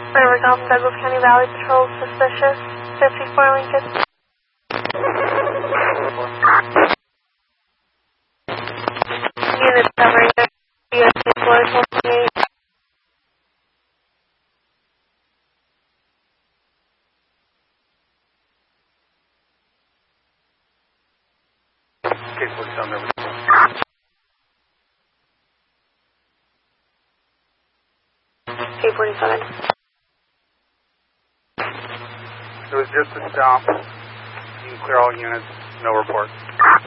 River Golf, Douglas County Valley Patrol, suspicious. 54 Lincoln. Units covering the USA Floyd 128. Okay, police on there. K-47. It was just a stomp. You can clear all units. No report.